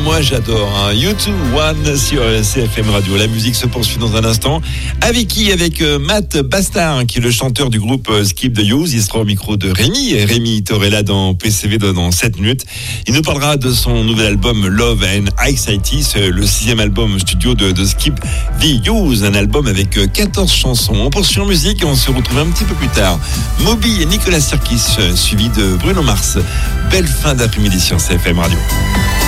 moi j'adore. U2 One sur CFM Radio. La musique se poursuit dans un instant. Avec qui? Avec Matt Bastard, qui est le chanteur du groupe Skip the Use. Il sera au micro de Rémi. Et Rémi Torella dans PCV dans 7 minutes. Il nous parlera de son nouvel album Love and Anxiety. C'est le 6e album studio de Skip the Use. Un album avec 14 chansons. On poursuit en musique et on se retrouve un petit peu plus tard. Moby et Nicolas Sirkis, suivi de Bruno Mars. Belle fin d'après-midi sur CFM Radio.